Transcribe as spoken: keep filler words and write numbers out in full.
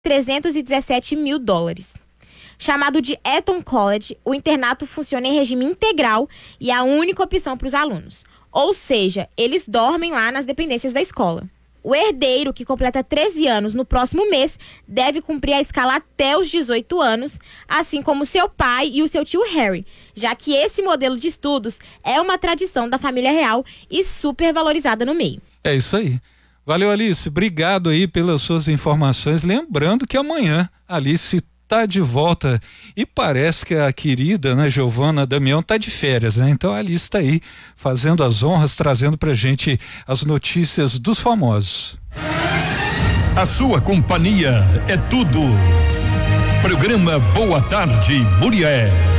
trezentos e dezessete mil dólares. Chamado de Eton College, o internato funciona em regime integral e é a única opção para os alunos. Ou seja, eles dormem lá nas dependências da escola. O herdeiro, que completa treze anos no próximo mês, deve cumprir a escala até os dezoito anos, assim como seu pai e o seu tio Harry, já que esse modelo de estudos é uma tradição da família real e super valorizada no meio. É isso aí. Valeu, Alice. Obrigado aí pelas suas informações. Lembrando que amanhã a Alice tá de volta e parece que a querida, né, Giovana Damião tá de férias, né? Então a Alice tá aí fazendo as honras, trazendo pra gente as notícias dos famosos. A sua companhia é tudo. Programa Boa Tarde, Muriel.